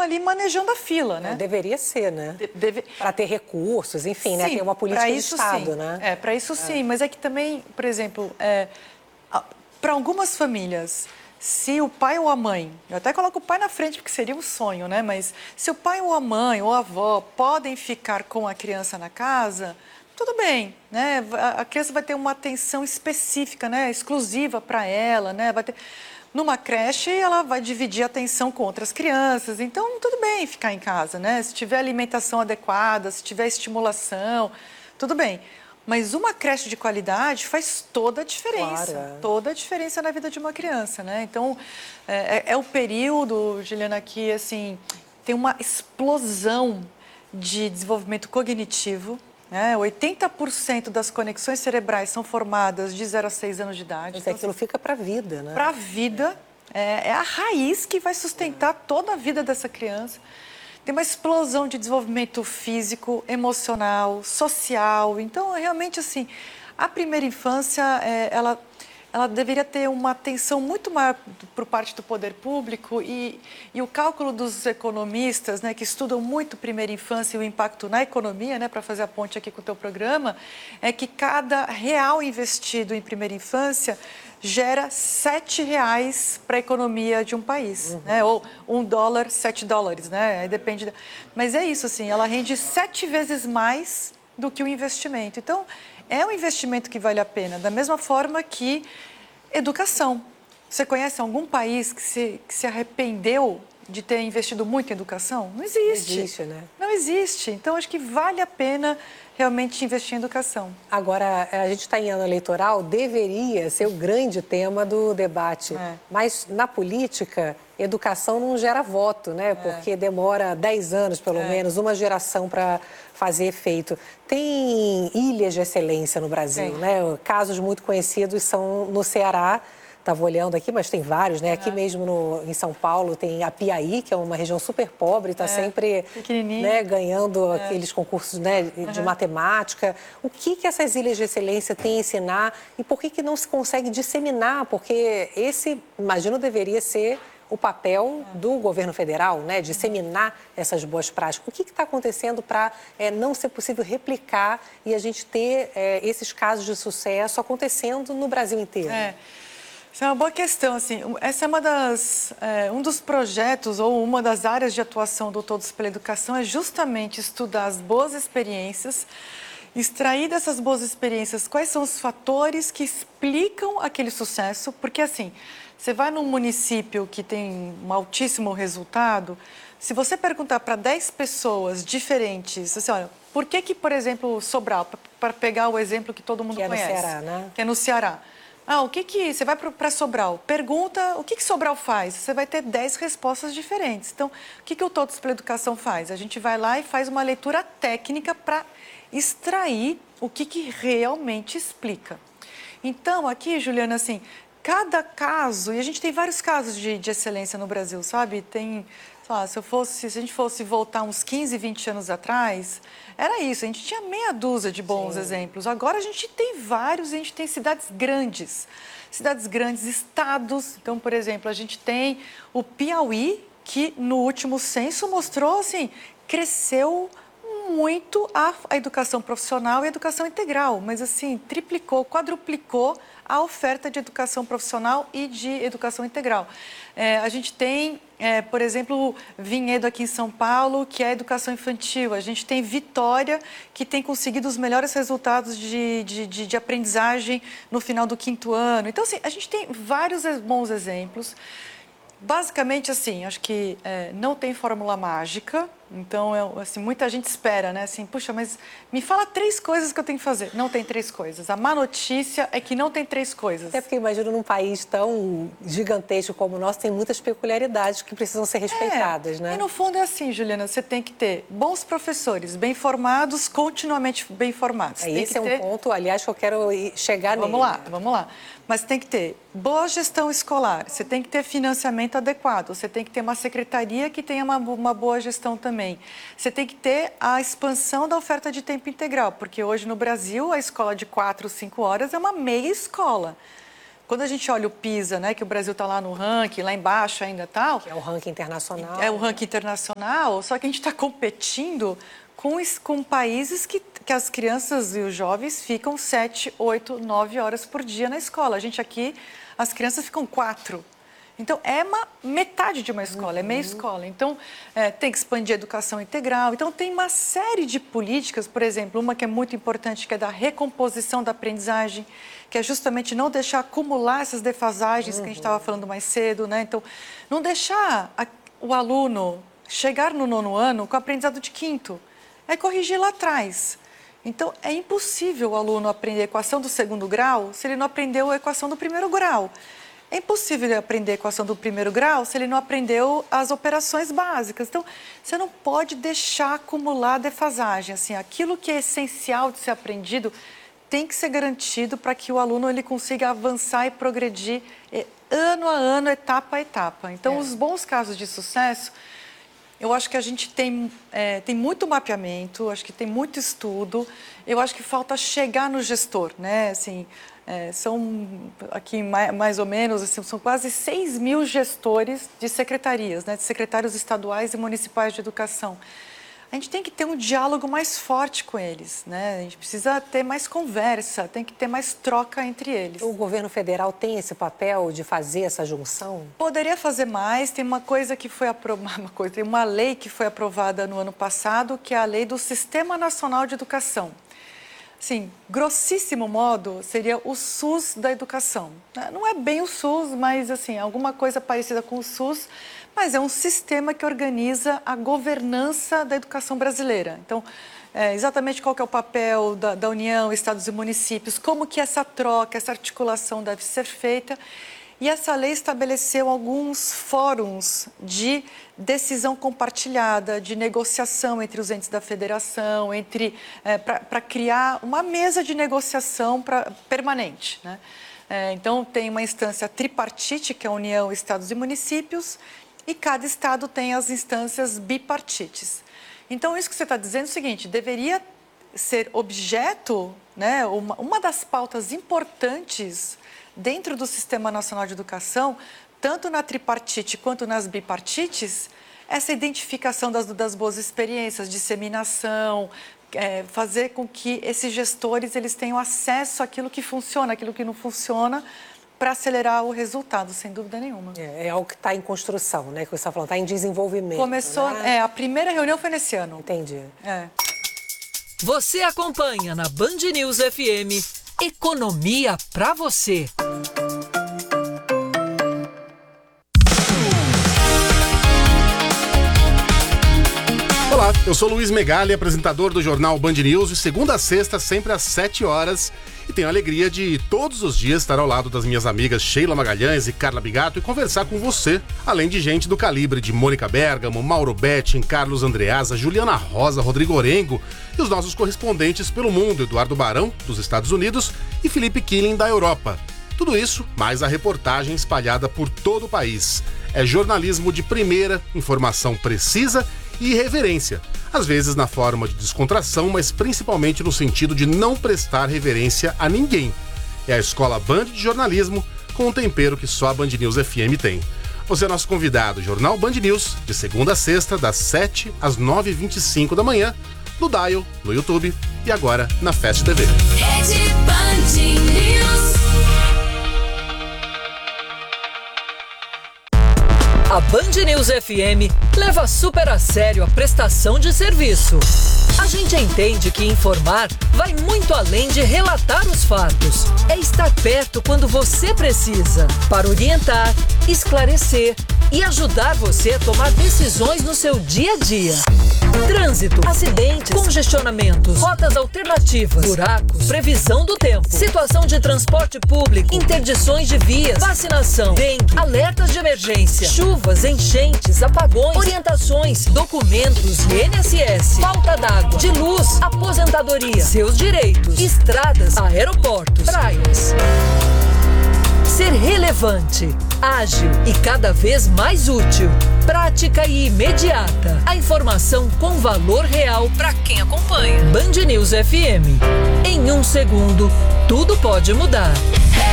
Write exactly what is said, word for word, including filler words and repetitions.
ali manejando a fila, né? Deveria ser, né? De, deve... Para ter recursos, enfim, sim, né? Ter uma política de Estado, sim. né? É, para isso é. sim, mas é que também, por exemplo, é, para algumas famílias, se o pai ou a mãe, eu até coloco o pai na frente porque seria um sonho, né? Mas se o pai ou a mãe ou a avó podem ficar com a criança na casa, tudo bem, né? A criança vai ter uma atenção específica, né? Exclusiva para ela, né? Vai ter... Numa creche, ela vai dividir a atenção com outras crianças, então tudo bem ficar em casa, né? Se tiver alimentação adequada, se tiver estimulação, tudo bem. Mas uma creche de qualidade faz toda a diferença, claro. toda a diferença na vida de uma criança, né? Então, é, é o período, Juliana, que, assim, tem uma explosão de desenvolvimento cognitivo, né? oitenta por cento das conexões cerebrais são formadas de zero a seis anos de idade. Então, aquilo fica para a vida, né? Para a vida, é, é a raiz que vai sustentar toda a vida dessa criança. Tem uma explosão de desenvolvimento físico, emocional, social. Então, realmente, assim, a primeira infância, é, ela, ela deveria ter uma atenção muito maior por parte do poder público e, e o cálculo dos economistas, né, que estudam muito primeira infância e o impacto na economia, né, para fazer a ponte aqui com o teu programa, é que cada real investido em primeira infância gera sete reais para a economia de um país, uhum. né? Ou um dólar, sete dólares, né? Aí depende. Da... Mas é isso, assim, ela rende sete vezes mais do que o investimento. Então, é um investimento que vale a pena, da mesma forma que educação. Você conhece algum país que se, que se arrependeu de ter investido muito em educação? Não existe. Não existe, né? Não existe. Então, acho que vale a pena realmente investir em educação. Agora, a gente está em ano eleitoral, deveria ser o grande tema do debate. É. Mas, na política, educação não gera voto, né? É. Porque demora dez anos, pelo é. menos, uma geração para fazer efeito. Tem ilhas de excelência no Brasil, Sim. né? Casos muito conhecidos são no Ceará. Estava olhando aqui, mas tem vários, né? Aqui mesmo no, em São Paulo tem a Piaí, que é uma região super pobre, está é, sempre né, ganhando é. aqueles concursos né, de uhum. matemática. O que, que essas ilhas de excelência têm a ensinar e por que, que não se consegue disseminar? Porque esse, imagino, deveria ser o papel do governo federal, né? Disseminar essas boas práticas. O que está acontecendo para é, não ser possível replicar e a gente ter é, esses casos de sucesso acontecendo no Brasil inteiro? É. Essa é uma boa questão, assim, essa é uma das, é, um dos projetos ou uma das áreas de atuação do Todos pela Educação é justamente estudar as boas experiências, extrair dessas boas experiências quais são os fatores que explicam aquele sucesso, porque assim, você vai num município que tem um altíssimo resultado, se você perguntar para dez pessoas diferentes, assim, olha, por que que, por exemplo, Sobral, para pegar o exemplo que todo mundo que conhece, é no Ceará, né? Que é no Ceará. Ah, o que que... Você vai para Sobral, pergunta o que que Sobral faz. Você vai ter dez respostas diferentes. Então, o que que o Todos pela Educação faz? A gente vai lá e faz uma leitura técnica para extrair o que que realmente explica. Então, aqui, Juliana, assim, cada caso... E a gente tem vários casos de, de excelência no Brasil, sabe? Tem... Sei lá, se, eu fosse, se a gente fosse voltar uns quinze, vinte anos atrás, era isso, a gente tinha meia dúzia de bons Sim. exemplos. Agora a gente tem vários, a gente tem cidades grandes, cidades grandes, estados. Então, por exemplo, a gente tem o Piauí, que no último censo mostrou, assim, cresceu muito a, a educação profissional e a educação integral, mas assim, triplicou, quadruplicou a oferta de educação profissional e de educação integral. É, a gente tem, é, por exemplo, Vinhedo aqui em São Paulo, que é a educação infantil. A gente tem Vitória, que tem conseguido os melhores resultados de, de, de, de aprendizagem no final do quinto ano. Então, assim, a gente tem vários bons exemplos. Basicamente, assim, acho que é, não tem fórmula mágica, então, é, assim, muita gente espera, né, assim, puxa, mas me fala três coisas que eu tenho que fazer. Não tem três coisas. A má notícia é que não tem três coisas. Até porque, imagino, num país tão gigantesco como o nosso, tem muitas peculiaridades que precisam ser respeitadas, é, né? E, no fundo, é assim, Juliana, você tem que ter bons professores, bem formados, continuamente bem formados. É, tem esse que é um ter... ponto, aliás, que eu quero chegar vamos nele. Vamos lá, vamos lá. Mas tem que ter boa gestão escolar, você tem que ter financiamento adequado, você tem que ter uma secretaria que tenha uma, uma boa gestão também. Você tem que ter a expansão da oferta de tempo integral, porque hoje no Brasil a escola de quatro, cinco horas é uma meia escola. quando a gente olha o PISA, né, que o Brasil está lá no ranking, lá embaixo ainda tal... Que é o ranking internacional. É o ranking internacional, só que a gente está competindo com, com países que, que as crianças e os jovens ficam sete, oito, nove horas por dia na escola. A gente aqui, as crianças ficam quatro. Então, é uma metade de uma escola, uhum. é meia escola. Então, é, tem que expandir a educação integral. Então, tem uma série de políticas, por exemplo, uma que é muito importante, que é da recomposição da aprendizagem, que é justamente não deixar acumular essas defasagens uhum. que a gente estava falando mais cedo, né? Então, não deixar a, o aluno chegar no nono ano com aprendizado de quinto, é corrigir lá atrás. Então, é impossível o aluno aprender a equação do segundo grau se ele não aprendeu a equação do primeiro grau. É impossível ele aprender a equação do primeiro grau se ele não aprendeu as operações básicas. Então, você não pode deixar acumular defasagem. Assim, aquilo que é essencial de ser aprendido tem que ser garantido para que o aluno ele consiga avançar e progredir ano a ano, etapa a etapa. Então, é. os bons casos de sucesso, eu acho que a gente tem, é, tem muito mapeamento, acho que tem muito estudo. Eu acho que falta chegar no gestor, né? Assim, É, são, aqui mais, mais ou menos, assim, são quase seis mil gestores de secretarias, né, de secretários estaduais e municipais de educação. A gente tem que ter um diálogo mais forte com eles, né? A gente precisa ter mais conversa, tem que ter mais troca entre eles. O governo federal tem esse papel de fazer essa junção? Poderia fazer mais. Tem uma coisa que foi aprovada, uma coisa, tem uma lei que foi aprovada no ano passado, que é a lei do Sistema Nacional de Educação. Sim, grossíssimo modo, seria o SUS da educação. Não é bem o SUS, mas assim, alguma coisa parecida com o SUS, mas é um sistema que organiza a governança da educação brasileira. Então, é, exatamente qual que é o papel da, da União, estados e municípios, como que essa troca, essa articulação deve ser feita. E essa lei estabeleceu alguns fóruns de decisão compartilhada, de negociação entre os entes da federação, entre é, para criar uma mesa de negociação pra, permanente, né? É, então, tem uma instância tripartite, que é a União, Estados e Municípios, e cada estado tem as instâncias bipartites. Então, isso que você está dizendo é o seguinte, deveria ser objeto, né, uma, uma das pautas importantes dentro do Sistema Nacional de Educação, tanto na tripartite quanto nas bipartites, essa identificação das, das boas experiências, disseminação, é, fazer com que esses gestores eles tenham acesso àquilo que funciona, àquilo que não funciona, para acelerar o resultado, sem dúvida nenhuma. É, é algo que está em construção, né? Que você está falando, está em desenvolvimento. Começou, né? É, a primeira reunião foi nesse ano. Entendi. É. Você acompanha na Band News F M Economia para você. Olá, eu sou Luiz Megali, apresentador do jornal Band News, de segunda a sexta, sempre às sete horas. E tenho a alegria de todos os dias estar ao lado das minhas amigas Sheila Magalhães e Carla Bigato e conversar com você, além de gente do calibre de Mônica Bergamo, Mauro Betting, Carlos Andreasa, Juliana Rosa, Rodrigo Orengo e os nossos correspondentes pelo mundo, Eduardo Barão, dos Estados Unidos, e Felipe Killing, da Europa. Tudo isso, mais a reportagem espalhada por todo o país. É jornalismo de primeira, informação precisa e irreverência. Às vezes na forma de descontração, mas principalmente no sentido de não prestar reverência a ninguém. É a Escola Band de Jornalismo, com um tempero que só a Band News F M tem. Você é nosso convidado, Jornal Band News, de segunda a sexta, das sete às nove e vinte e cinco da manhã, no Dial, no YouTube e agora na Fast T V. Rede Band News. A Band News F M leva super a sério a prestação de serviço. A gente entende que informar vai muito além de relatar os fatos. É estar perto quando você precisa, para orientar, esclarecer e ajudar você a tomar decisões no seu dia a dia. Trânsito, acidentes, congestionamentos, rotas alternativas, buracos, previsão do tempo, situação de transporte público, interdições de vias, vacinação, dengue, alertas de emergência, chuvas, enchentes, apagões, orientações, documentos, I N S S, falta d'água, de luz, aposentadoria, seus direitos, estradas, aeroportos, praias. Ser relevante, ágil e cada vez mais útil. Prática e imediata. A informação com valor real para quem acompanha. Band News F M. Em um segundo, tudo pode mudar.